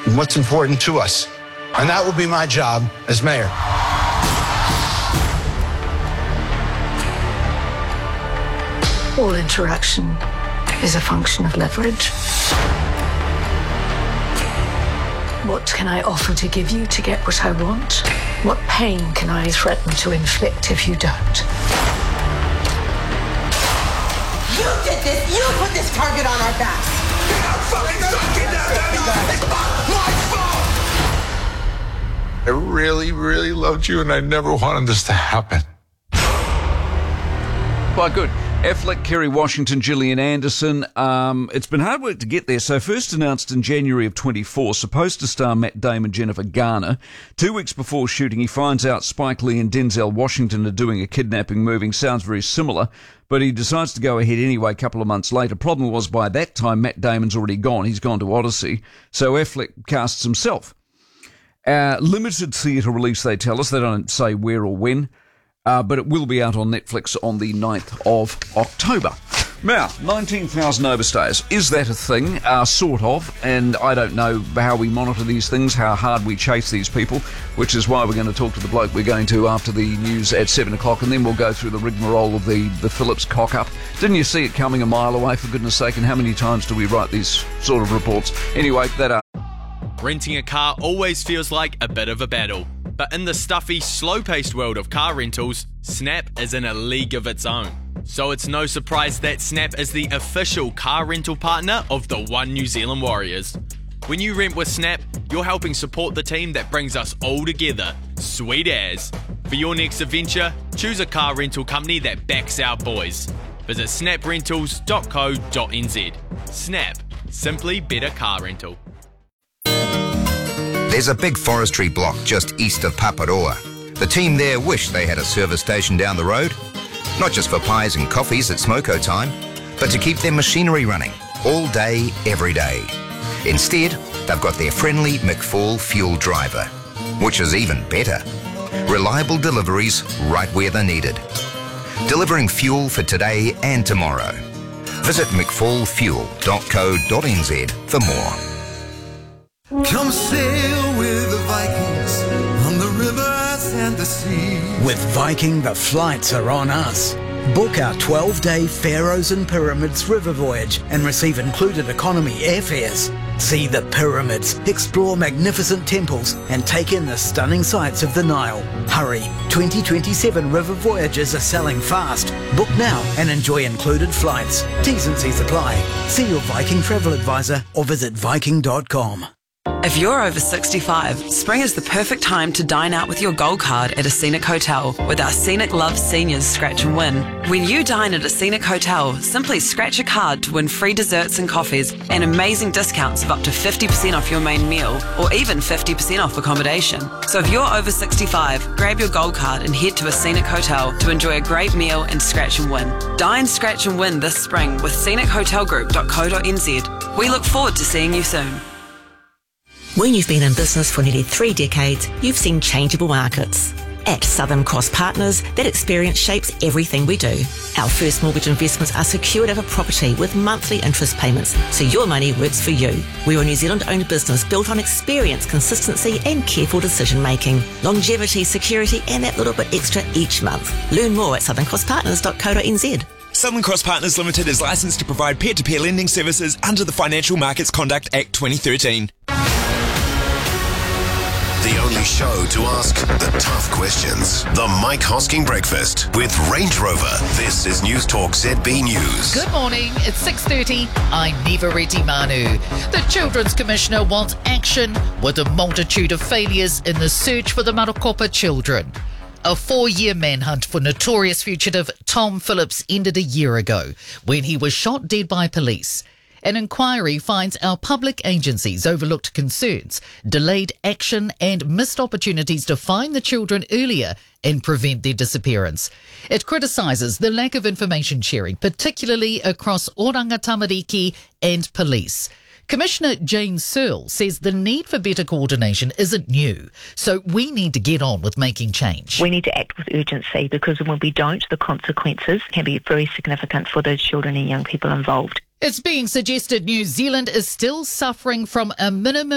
and what's important to us. And that will be my job as mayor. All interaction is a function of leverage. What can I offer to give you to get what I want? What pain can I threaten to inflict if you don't? You did this! You put this target on our backs! You're not fucking sucking that, baby! It's my fault! I really, really loved you, and I never wanted this to happen. Quite good. Affleck, Kerry Washington, Gillian Anderson. It's been hard work to get there. So first announced in January of 24, supposed to star Matt Damon, Jennifer Garner. 2 weeks before shooting, he finds out Spike Lee and Denzel Washington are doing a kidnapping movie. Sounds very similar, but he decides to go ahead anyway a couple of months later. Problem was, by that time, Matt Damon's already gone. He's gone to Odyssey. So Affleck casts himself. Limited theatre release, they tell us. They don't say where or when. But it will be out on Netflix on the 9th of October. Now, 19,000 overstayers. Is that a thing? Sort of. And I don't know how we monitor these things, how hard we chase these people, which is why we're going to talk to the bloke we're going to after the news at 7 o'clock, and then we'll go through the rigmarole of the Phillips cock-up. Didn't you see it coming a mile away, for goodness sake? And how many times do we write these sort of reports? Anyway, Renting a car always feels like a bit of a battle. But in the stuffy, slow-paced world of car rentals, Snap is in a league of its own. So it's no surprise that Snap is the official car rental partner of the One New Zealand Warriors. When you rent with Snap, you're helping support the team that brings us all together. Sweet as. For your next adventure, choose a car rental company that backs our boys. Visit snaprentals.co.nz. Snap. Simply better car rental. There's a big forestry block just east of Paparoa. The team there wish they had a service station down the road. Not just for pies and coffees at smoko time, but to keep their machinery running all day, every day. Instead, they've got their friendly McFall fuel driver, which is even better. Reliable deliveries right where they're needed. Delivering fuel for today and tomorrow. Visit mcfallfuel.co.nz for more. Come sail with the Vikings on the rivers and the sea. With Viking, the flights are on us. Book our 12-day Pharaohs and Pyramids river voyage and receive included economy airfares. See the pyramids, explore magnificent temples and take in the stunning sights of the Nile. Hurry, 2027 river voyages are selling fast. Book now and enjoy included flights. T's and C's apply. See your Viking travel advisor or visit viking.com. If you're over 65, spring is the perfect time to dine out with your Gold Card at a Scenic Hotel with our Scenic Love Seniors Scratch and Win. When you dine at a Scenic Hotel, simply scratch a card to win free desserts and coffees and amazing discounts of up to 50% off your main meal or even 50% off accommodation. So if you're over 65, grab your Gold Card and head to a Scenic Hotel to enjoy a great meal and scratch and win. Dine, scratch and win this spring with scenichotelgroup.co.nz. We look forward to seeing you soon. When you've been in business for nearly 3 decades, you've seen changeable markets. At Southern Cross Partners, that experience shapes everything we do. Our first mortgage investments are secured over property with monthly interest payments, so your money works for you. We're a New Zealand-owned business built on experience, consistency and careful decision-making. Longevity, security and that little bit extra each month. Learn more at southerncrosspartners.co.nz. Southern Cross Partners Limited is licensed to provide peer-to-peer lending services under the Financial Markets Conduct Act 2013. The only show to ask the tough questions. The Mike Hosking Breakfast with Range Rover. This is News Talk ZB News. Good morning. It's 6:30. I'm Neva Reddy Manu. The Children's Commissioner wants action with a multitude of failures in the search for the Marakopa children. A 4-year manhunt for notorious fugitive Tom Phillips ended a year ago when he was shot dead by police. An inquiry finds our public agencies overlooked concerns, delayed action and missed opportunities to find the children earlier and prevent their disappearance. It criticises the lack of information sharing, particularly across Oranga Tamariki and police. Commissioner Jane Searle says the need for better coordination isn't new, so we need to get on with making change. We need to act with urgency because when we don't, the consequences can be very significant for those children and young people involved. It's being suggested New Zealand is still suffering from a minimum